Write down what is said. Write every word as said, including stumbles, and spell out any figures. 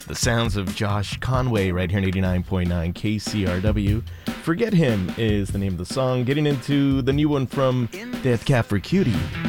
The sounds of Josh Conway right here in eighty-nine point nine K C R W. Forget Him is the name of the song. Getting into the new one from Death Cab for Cutie.